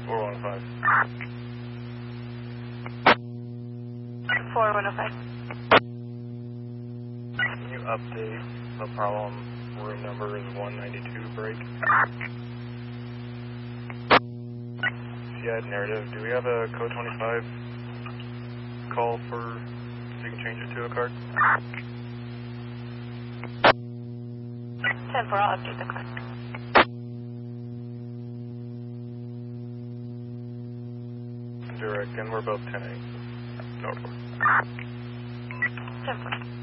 4105. 4105. Can you update the problem? Room number is 192 break. CID narrative. Do we have a code 25 call for so you can change it to a card? 10-4, I'll update the card. Direct, and we're both 10-8. Norfolk. 10-4.